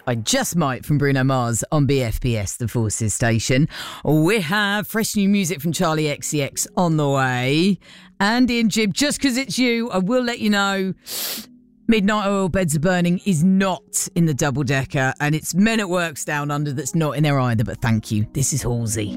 I just might from Bruno Mars on BFBS, the Forces station. We have fresh new music from Charlie XCX on the way. Andy and Jib, just because it's you, I will let you know Midnight Oil Beds Are Burning is not in the double-decker, and it's Men at Work's Down Under that's not in there either, but thank you. This is Halsey.